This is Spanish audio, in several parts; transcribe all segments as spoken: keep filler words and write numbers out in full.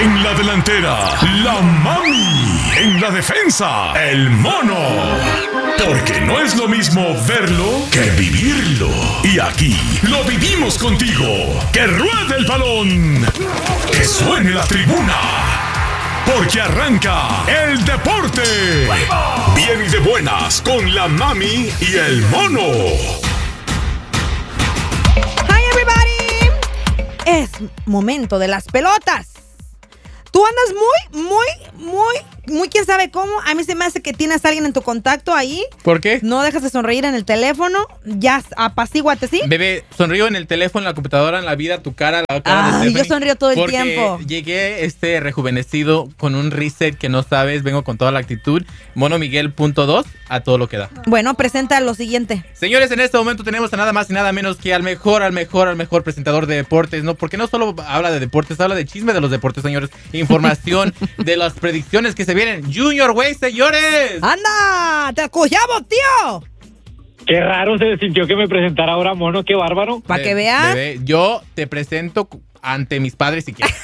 En la delantera, la Mami. En la defensa, el Mono. Porque no es lo mismo verlo que vivirlo. Y aquí lo vivimos contigo. ¡Que ruede el balón! ¡Que suene la tribuna! Porque arranca el deporte. Bien y de buenas con la Mami y el Mono. Hi everybody. Es momento de las pelotas. Tú andas muy, muy, muy, muy quién sabe cómo. A mí se me hace que tienes a alguien en tu contacto ahí. ¿Por qué? No dejas de sonreír en el teléfono. Ya, apacíguate, ¿sí? Bebé, sonrío en el teléfono, en la computadora, en la vida, tu cara, la cara Ay, de Stephanie. yo sonrío todo el porque tiempo. Llegué este rejuvenecido con un reset que no sabes. Vengo con toda la actitud. Mono Miguel punto dos a todo lo que da. Bueno, presenta lo siguiente. Señores, en este momento tenemos a nada más y nada menos que al mejor, al mejor, al mejor presentador de deportes, ¿no? Porque no solo habla de deportes, habla de chisme de los deportes, señores. Información de las predicciones que se vienen. Junior Way, señores. ¡Anda! ¡Te escuchamos, tío! Qué raro se sintió que me presentara ahora, Mono, qué bárbaro. Para que veas. Bebé, yo te presento ante mis padres si quieres.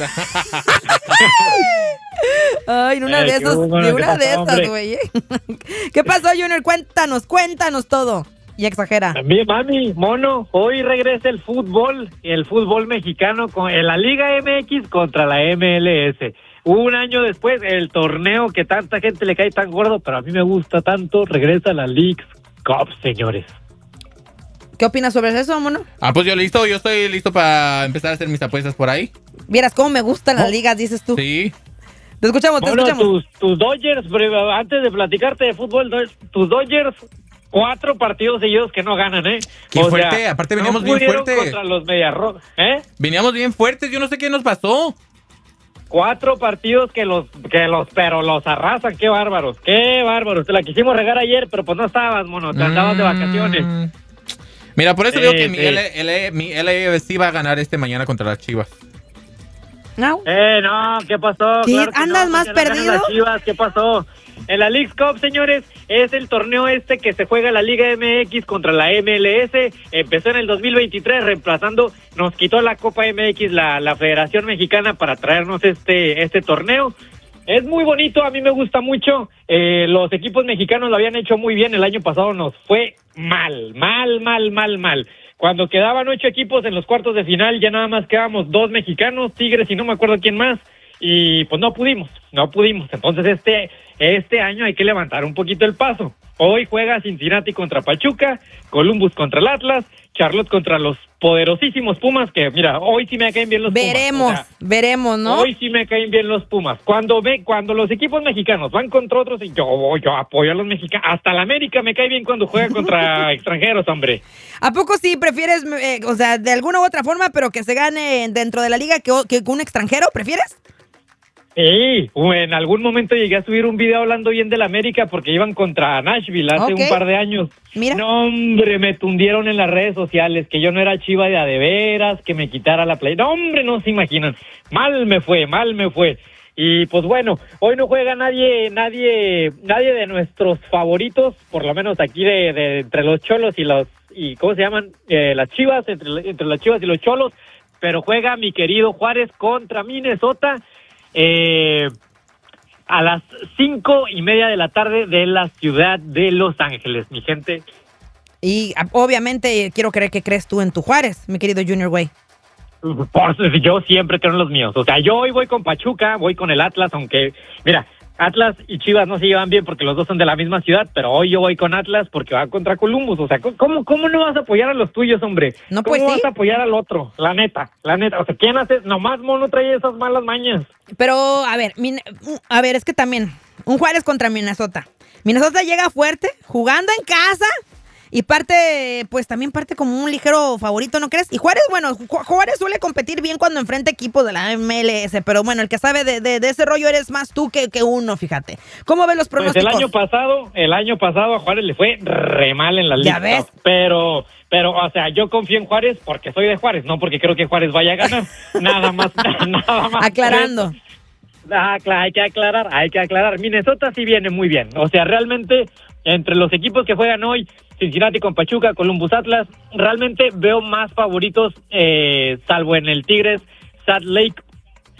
Ay, en una Eh, de qué esas, bueno, de ¿qué una pasó, de esas, hombre? güey. ¿eh? ¿Qué pasó, Junior? Cuéntanos, cuéntanos todo. Y exagera. Mi mami, Mono, hoy regresa el fútbol, el fútbol mexicano con en la Liga M X contra la M L S. Un año después, el torneo que tanta gente le cae tan gordo, pero a mí me gusta tanto, regresa la Leagues Cup, señores. ¿Qué opinas sobre eso, mono? Ah, pues yo listo, yo estoy listo para empezar a hacer mis apuestas por ahí. Vieras cómo me gustan las ¿Oh? ligas, dices tú. Sí. Te escuchamos, te Mono, escuchamos. tus, tus Dodgers, bre- antes de platicarte de fútbol, do- tus Dodgers, cuatro partidos seguidos que no ganan, ¿eh? Qué O fuerte, sea, aparte no veníamos bien pudieron fuerte. contra los Mediarrojas, ¿eh? Veníamos bien fuertes, yo no sé qué nos pasó. Cuatro partidos que los, que los, pero los arrasan, qué bárbaros, qué bárbaros. Te la quisimos regar ayer, pero pues no estabas, mono, te andabas de vacaciones. Mm. Mira, por eso Sí, digo que mi, sí. L- L- mi L A F C va a ganar este mañana contra las Chivas. No. Eh, no, ¿qué pasó? ¿Sí? Claro que ¿Andas no, más que no ganan perdido? las Chivas, ¿qué pasó? En la Leagues Cup, señores, es el torneo este que se juega en la Liga M X contra la M L S. Empezó en el dos mil veintitrés, reemplazando, nos quitó la Copa M X, la, la Federación Mexicana, para traernos este, este torneo. Es muy bonito, a mí me gusta mucho. Eh, los equipos mexicanos lo habían hecho muy bien. El año pasado nos fue mal, mal, mal, mal, mal. Cuando quedaban ocho equipos en los cuartos de final, ya nada más quedábamos dos mexicanos, Tigres y no me acuerdo quién más. Y pues no pudimos, no pudimos. Entonces este, este año hay que levantar un poquito el paso. Hoy juega Cincinnati contra Pachuca, Columbus contra el Atlas, Charlotte contra los poderosísimos Pumas, que mira, hoy sí me caen bien los Veremos, Pumas. O sea, veremos, ¿no? hoy sí me caen bien los Pumas. Cuando ve, cuando los equipos mexicanos van contra otros, yo, yo apoyo a los mexicanos. Hasta la América me cae bien cuando juega contra extranjeros, hombre. ¿A poco sí prefieres, eh, o sea, de alguna u otra forma, pero que se gane dentro de la liga que, que un extranjero? ¿Prefieres? Sí, en algún momento llegué a subir un video hablando bien del América porque iban contra Nashville hace Ok. un par de años. Mira. No, hombre, me tundieron en las redes sociales que yo no era Chiva de a de veras, que me quitara la play. No, hombre, no se imaginan. Mal me fue, mal me fue. Y pues bueno, hoy no juega nadie, nadie, nadie de nuestros favoritos, por lo menos aquí de, de entre los Cholos y los, y ¿cómo se llaman? Eh, las Chivas, entre, entre las Chivas y los Cholos, pero juega mi querido Juárez contra Minnesota. Eh, a las cinco y media de la tarde de la ciudad de Los Ángeles, mi gente. Y a- obviamente quiero creer que crees tú en tu Juárez, mi querido Junior Way. Por eso yo siempre creo en los míos. O sea, yo hoy voy con Pachuca, voy con el Atlas, aunque, mira, Atlas y Chivas no se llevan bien porque los dos son de la misma ciudad, pero hoy yo voy con Atlas porque va contra Columbus. O sea, ¿cómo, cómo no vas a apoyar a los tuyos, hombre? No, ¿Cómo pues sí. vas a apoyar al otro? La neta, la neta. O sea, ¿quién hace? Nomás Mono trae esas malas mañas. Pero, a ver, min- a ver, es que también, un Juárez contra Minnesota. Minnesota llega fuerte, jugando en casa, y parte, pues también parte como un ligero favorito, ¿no crees? Y Juárez, bueno, Ju- Juárez suele competir bien cuando enfrenta equipos de la M L S, pero bueno, el que sabe de, de, de ese rollo eres más tú que, que uno, fíjate. ¿Cómo ves los Pues pronósticos? el año pasado, el año pasado a Juárez le fue re mal en la ¿Ya liga. ves? Pero, pero, o sea, yo confío en Juárez porque soy de Juárez, no porque creo que Juárez vaya a ganar. Nada más, nada más. Aclarando. Ah, claro, hay que aclarar, hay que aclarar. Minnesota sí viene muy bien. O sea, realmente, entre los equipos que juegan hoy, Cincinnati con Pachuca, Columbus Atlas, realmente veo más favoritos, eh, salvo en el Tigres, Salt Lake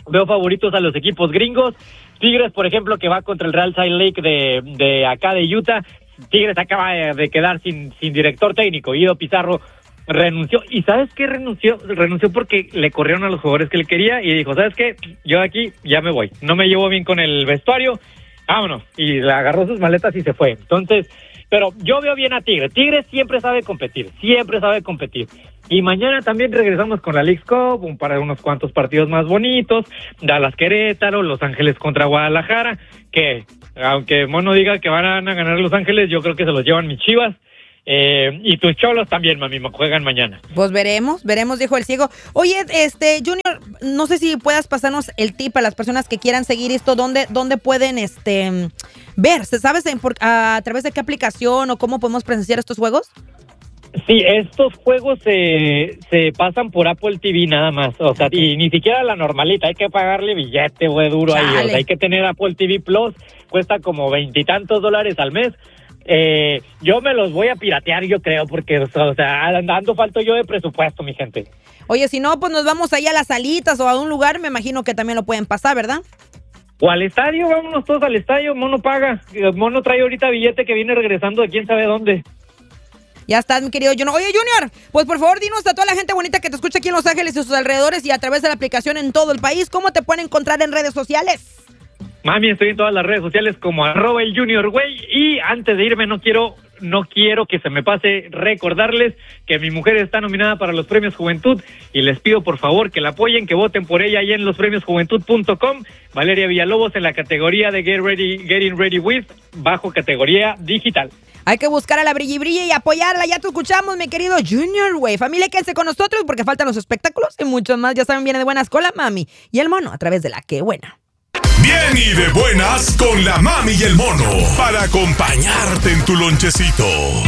Veo favoritos a los equipos gringos. Tigres, por ejemplo, que va contra el Real Salt Lake de, de acá de Utah. Tigres acaba de quedar sin, sin director técnico. Guido Pizarro renunció. ¿Y sabes qué renunció? Renunció porque le corrieron a los jugadores que él quería y dijo, ¿sabes qué? Yo de aquí ya me voy. No me llevo bien con el vestuario. Vámonos. Y le agarró sus maletas y se fue. Entonces, pero yo veo bien a Tigres. Tigres siempre sabe competir. Siempre sabe competir. Y mañana también regresamos con la Leagues Cup, un, para unos cuantos partidos más bonitos. Dallas Querétaro, Los Ángeles contra Guadalajara, que aunque Mono diga que van a ganar Los Ángeles, yo creo que se los llevan mis Chivas. Eh, y tus Cholos también, mami, juegan mañana. Pues veremos, veremos, dijo el ciego. Oye, este, Junior, no sé si puedas pasarnos el tip a las personas que quieran seguir esto, ¿dónde, dónde pueden este ver? ¿Sabes en, por, a, a través de qué aplicación o cómo podemos presenciar estos juegos? Sí, estos juegos se, se pasan por Apple T V nada más, o sea, y ni siquiera la normalita, hay que pagarle billete, güey, duro Chale. ahí, o sea, hay que tener Apple T V Plus, cuesta como veintitantos dólares al mes. Eh, yo me los voy a piratear, yo creo, porque, o sea, andando falto yo de presupuesto, mi gente. Oye, si no, pues nos vamos ahí a las salitas o a un lugar, me imagino que también lo pueden pasar, ¿verdad? O al estadio, vámonos todos al estadio, Mono paga, Mono trae ahorita billete que viene regresando de quién sabe dónde. Ya estás, mi querido Junior. Oye, Junior, pues por favor dinos a toda la gente bonita que te escucha aquí en Los Ángeles y sus alrededores y a través de la aplicación en todo el país, ¿cómo te pueden encontrar en redes sociales? Mami, estoy en todas las redes sociales como arroba el Junior Güey. Y antes de irme, no quiero, no quiero que se me pase recordarles que mi mujer está nominada para los Premios Juventud y les pido por favor que la apoyen, que voten por ella ahí en los premios juventud punto com. Valeria Villalobos en la categoría de Get Ready, Getting Ready With, bajo categoría digital. Hay que buscar a la Brilli Brilli y apoyarla. Ya te escuchamos, mi querido Junior, güey. Familia, quédense con nosotros porque faltan los espectáculos y muchos más. Ya saben, viene de buenas con la mami y el mono a través de la Qué Buena. Bien y de buenas con la mami y el mono para acompañarte en tu lonchecito.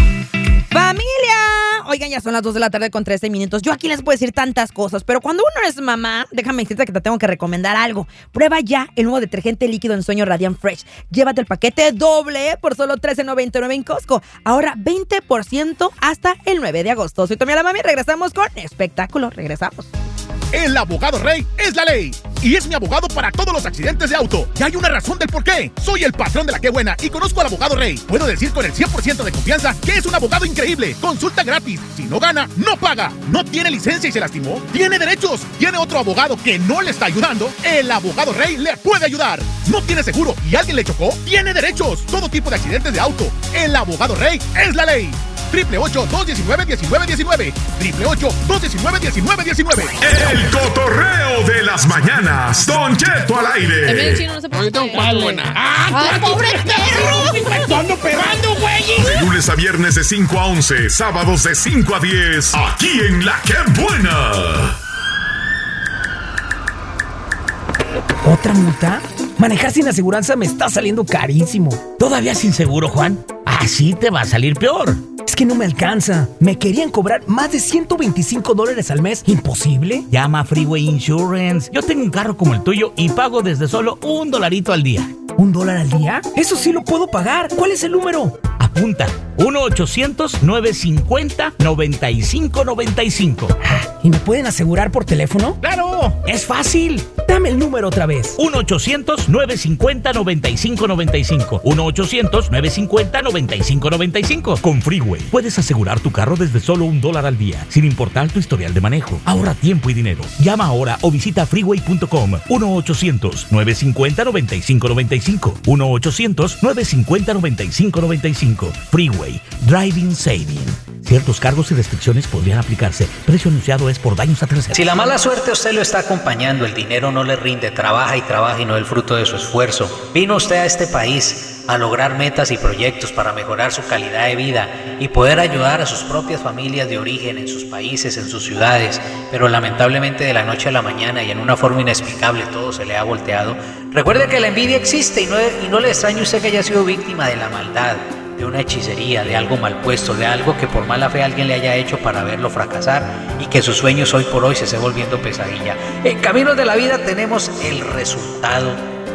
¡Familia! Oigan, ya son las dos de la tarde con trece minutos. Yo aquí les puedo decir tantas cosas, pero cuando uno es mamá, déjame decirte que te tengo que recomendar algo. Prueba ya el nuevo detergente líquido en sueño Radiant Fresh. Llévate el paquete doble por solo trece noventa y nueve en Costco. Ahora veinte por ciento hasta el nueve de agosto. Soy Tommy la mami, regresamos con espectáculo. Regresamos. El abogado Rey es la ley y es mi abogado para todos los accidentes de auto. Y hay una razón del por qué. Soy el patrón de la Qué Buena y conozco al abogado Rey. Puedo decir con el cien por ciento de confianza que es un abogado increíble. Consulta gratis. Si no gana, no paga. No tiene licencia y se lastimó. Tiene derechos. Tiene otro abogado que no le está ayudando. El abogado Rey le puede ayudar. No tiene seguro y alguien le chocó. Tiene derechos. Todo tipo de accidentes de auto. El abogado Rey es la ley. Triple ocho, dos diecinueve, diecinueve diecinueve. Triple ocho, dos diecinueve, diecinueve diecinueve. El cotorreo de las mañanas. Don Cheto al aire. También el chino no se puede. Ahorita un cuarto buena. ¡Ah, ¡Ay, pobre perro! ¡Me ando pegando, güey! De lunes a viernes de cinco a once, sábados de cinco a diez, aquí en La Qué Buena. ¿Otra multa? Manejar sin aseguranza me está saliendo carísimo. ¿Todavía sin seguro, Juan? Así te va a salir peor. Es que no me alcanza. Me querían cobrar más de ciento veinticinco dólares al mes. ¿Imposible? Llama a Freeway Insurance. Yo tengo un carro como el tuyo y pago desde solo un dolarito al día. ¿Un dólar al día? Eso sí lo puedo pagar. ¿Cuál es el número? Apunta. uno ochocientos, nueve cincuenta, noventa y cinco noventa y cinco. ¿Y me pueden asegurar por teléfono? ¡Claro! ¡Es fácil! Dame el número otra vez. uno ochocientos, nueve cincuenta, noventa y cinco noventa y cinco. uno ochocientos, nueve cincuenta, noventa y cinco noventa y cinco. Con Freeway puedes asegurar tu carro desde solo un dólar al día, sin importar tu historial de manejo. Ahorra tiempo y dinero. Llama ahora o visita freeway punto com. uno ochocientos, nueve cincuenta, noventa y cinco noventa y cinco. uno ochocientos, nueve cincuenta, noventa y cinco noventa y cinco. Freeway. Driving Saving. Ciertos cargos y restricciones podrían aplicarse. Precio anunciado es por daños a terceros. Si la mala suerte a usted lo está acompañando, el dinero no le rinde, trabaja y trabaja y no es el fruto de su esfuerzo. Vino usted a este país a lograr metas y proyectos para mejorar su calidad de vida y poder ayudar a sus propias familias de origen en sus países, en sus ciudades, pero lamentablemente de la noche a la mañana y en una forma inexplicable todo se le ha volteado. Recuerde que la envidia existe y no, y no le extrañe usted que haya sido víctima de la maldad, de una hechicería, de algo mal puesto, de algo que por mala fe alguien le haya hecho para verlo fracasar y que sus sueños hoy por hoy se esté volviendo pesadilla. En Caminos de la Vida tenemos el resultado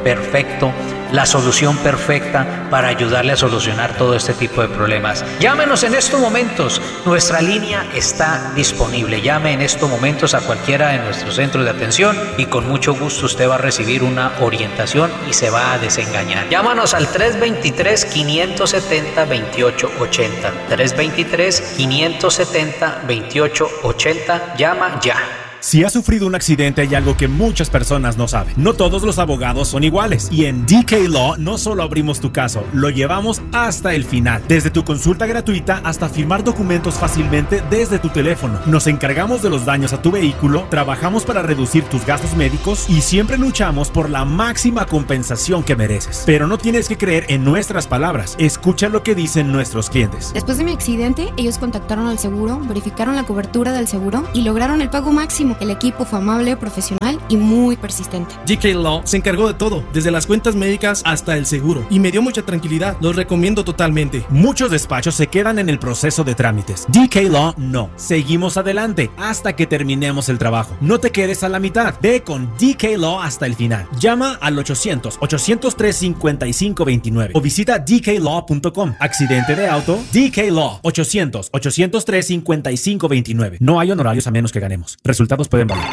perfecto, la solución perfecta para ayudarle a solucionar todo este tipo de problemas. Llámenos en estos momentos, nuestra línea está disponible. Llame en estos momentos a cualquiera de nuestros centros de atención y con mucho gusto usted va a recibir una orientación y se va a desengañar. Llámanos al tres dos tres, cinco siete cero, dos ocho ocho cero, tres dos tres, cinco siete cero, dos ocho ocho cero. Llama ya. Si has sufrido un accidente, hay algo que muchas personas no saben. No todos los abogados son iguales. Y en D K Law no solo abrimos tu caso, lo llevamos hasta el final. Desde tu consulta gratuita hasta firmar documentos fácilmente desde tu teléfono. Nos encargamos de los daños a tu vehículo, trabajamos para reducir tus gastos médicos y siempre luchamos por la máxima compensación que mereces. Pero no tienes que creer en nuestras palabras. Escucha lo que dicen nuestros clientes. Después de mi accidente, ellos contactaron al seguro, verificaron la cobertura del seguro y lograron el pago máximo. El equipo fue amable, profesional y muy persistente. D K Law se encargó de todo, desde las cuentas médicas hasta el seguro, y me dio mucha tranquilidad. Los recomiendo totalmente. Muchos despachos se quedan en el proceso de trámites. D K Law no. Seguimos adelante hasta que terminemos el trabajo. No te quedes a la mitad. Ve con D K Law hasta el final. Llama al ochocientos, ochocientos tres, cincuenta y cinco veintinueve o visita d k law punto com. Accidente de auto, D K Law, ochocientos, ochocientos tres, cincuenta y cinco veintinueve. No hay honorarios a menos que ganemos. Resultados pueden variar.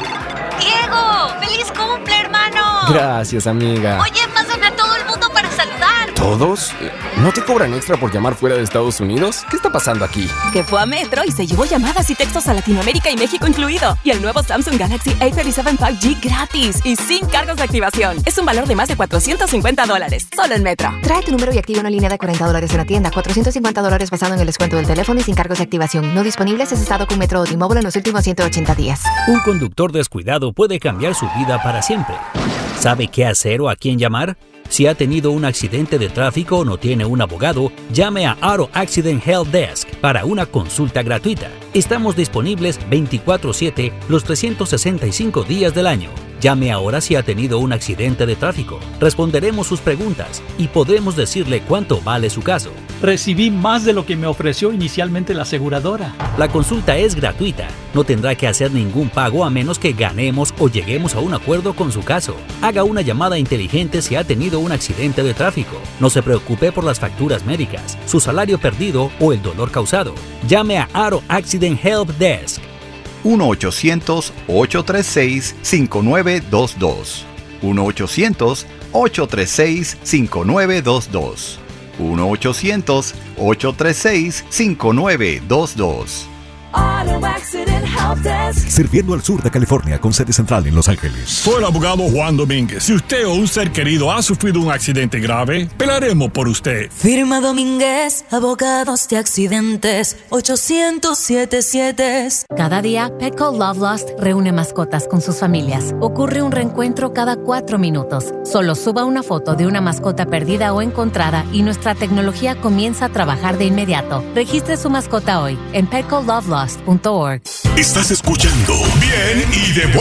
¡Diego! ¡Feliz cumple, hermano! Gracias, amiga. Oye, pasan a todo el mundo para saludar. ¿Todos? ¿No te cobran extra por llamar fuera de Estados Unidos? ¿Qué está pasando aquí? Que fue a Metro y se llevó llamadas y textos a Latinoamérica y México incluido. Y el nuevo Samsung Galaxy A treinta y siete cinco G gratis y sin cargos de activación. Es un valor de más de cuatrocientos cincuenta dólares. Solo en Metro. Trae tu número y activa una línea de cuarenta dólares en la tienda. cuatrocientos cincuenta dólares basado en el descuento del teléfono y sin cargos de activación. No disponibles si has estado con Metro o T-Mobile en los últimos ciento ochenta días. Un conductor descuidado puede cambiar su vida para siempre. ¿Sabe qué hacer o a quién llamar? Si ha tenido un accidente de tráfico o no tiene un abogado, llame a Auto Accident Help Desk para una consulta gratuita. Estamos disponibles veinticuatro siete los trescientos sesenta y cinco días del año. Llame ahora si ha tenido un accidente de tráfico. Responderemos sus preguntas y podremos decirle cuánto vale su caso. Recibí más de lo que me ofreció inicialmente la aseguradora. La consulta es gratuita. No tendrá que hacer ningún pago a menos que ganemos o lleguemos a un acuerdo con su caso. Haga una llamada inteligente si ha tenido un accidente de tráfico. No se preocupe por las facturas médicas, su salario perdido o el dolor causado. Llame a Auto Accident Help Desk. uno ochocientos, ocho tres seis, cinco nueve dos dos. uno ochocientos, ocho tres seis, cinco nueve dos dos. uno ochocientos, ocho tres seis, cinco nueve dos dos. Auto Accident Help Desk. Sirviendo al sur de California con sede central en Los Ángeles. Soy el abogado Juan Domínguez. Si usted o un ser querido ha sufrido un accidente grave, pelaremos por usted. Firma Domínguez, abogados de accidentes, ochocientos setenta y siete. Cada día, Petco Love Lost reúne mascotas con sus familias. Ocurre un reencuentro cada cuatro minutos. Solo suba una foto de una mascota perdida o encontrada y nuestra tecnología comienza a trabajar de inmediato. Registre su mascota hoy en petco love lost punto org. Estás escuchando Bien y de